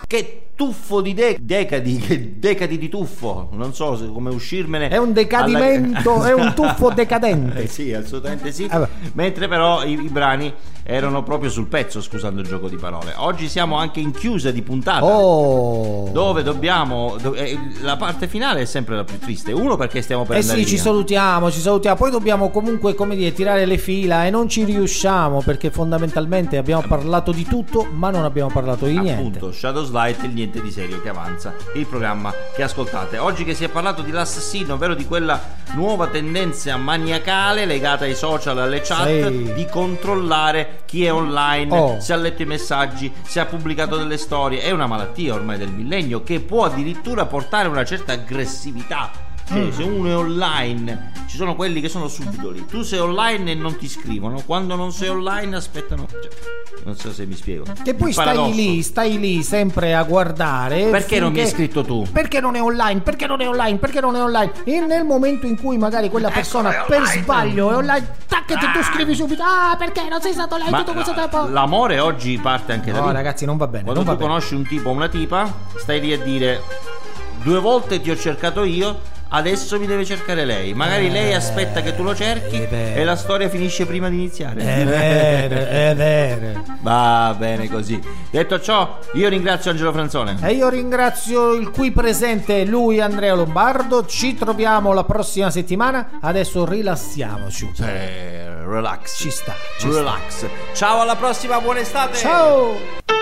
Che tuffo di decadi di tuffo, non so come uscirmene. È un decadimento, è un tuffo decadente. Sì, assolutamente sì. Mentre però i brani erano proprio sul pezzo, scusando il gioco di parole. Oggi siamo anche in chiusa di puntata, dove dobbiamo la parte finale è sempre la più triste. Uno, perché stiamo per andare sì, via. ci salutiamo, poi dobbiamo comunque, come dire, tirare le fila e non ci riusciamo, perché fondamentalmente abbiamo parlato di tutto ma non abbiamo parlato di niente. Appunto, Shadows Light, il niente di serio che avanza, il programma che ascoltate. Oggi che si è parlato di l'assassino, ovvero di quella nuova tendenza maniacale legata ai social, alle chat, di controllare chi è online, se ha letto i messaggi, se ha pubblicato delle storie. È una malattia ormai del millennio che può addirittura portare una certa aggressività. Cioè, se uno è online, ci sono quelli che sono subdoli. Tu sei online e non ti scrivono, quando non sei online aspettano, non so se mi spiego. Che poi stai lì sempre a guardare. Perché non mi hai scritto tu? Perché non è online? E nel momento in cui magari quella persona per sbaglio è online, tac, tu scrivi subito: perché non sei stato online tutto questo tempo? L'amore oggi parte anche da lì. No, ragazzi, non va bene. Quando tu conosci un tipo o una tipa, stai lì a dire: 2 volte ti ho cercato io, adesso mi deve cercare lei. Magari lei aspetta che tu lo cerchi e la storia finisce prima di iniziare. È vero. Va bene così. Detto ciò, io ringrazio Angelo Franzone. E io ringrazio il qui presente, lui, Andrea Lombardo. Ci troviamo la prossima settimana. Adesso rilassiamoci. Relax. Ci sta. Relax. Ciao, alla prossima, buona estate. Ciao.